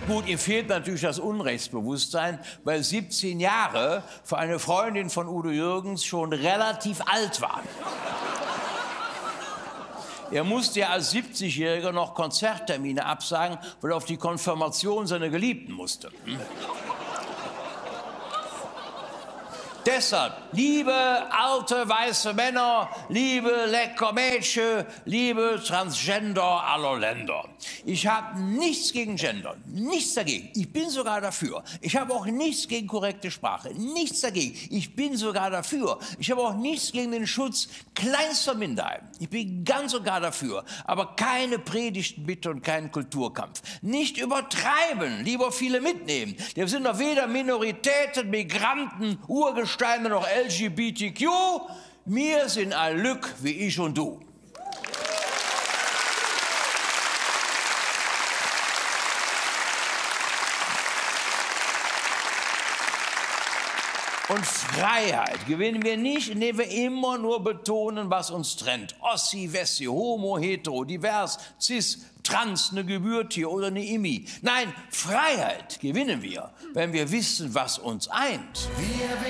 Gut, ihm fehlt natürlich das Unrechtsbewusstsein, weil 17 Jahre für eine Freundin von Udo Jürgens schon relativ alt waren. Er musste ja als 70-Jähriger noch Konzerttermine absagen, weil er auf die Konfirmation seiner Geliebten musste. Deshalb, liebe alte weiße Männer, liebe lecker Mädchen, liebe Transgender aller Länder. Ich habe nichts gegen Gender, nichts dagegen. Ich bin sogar dafür. Ich habe auch nichts gegen korrekte Sprache, nichts dagegen. Ich bin sogar dafür. Ich habe auch nichts gegen den Schutz kleinster Minderheiten. Ich bin ganz sogar dafür. Aber keine Predigten bitte und keinen Kulturkampf. Nicht übertreiben, lieber viele mitnehmen. Wir sind doch weder Minoritäten, Migranten, Urgesteine noch LGBTQ. Wir sind ein Lück wie ich und du. Und Freiheit gewinnen wir nicht, indem wir immer nur betonen, was uns trennt. Ossi, Wessi, Homo, Hetero, divers, Cis, Trans, eine Gebürtier oder eine Immi. Nein, Freiheit gewinnen wir, wenn wir wissen, was uns eint.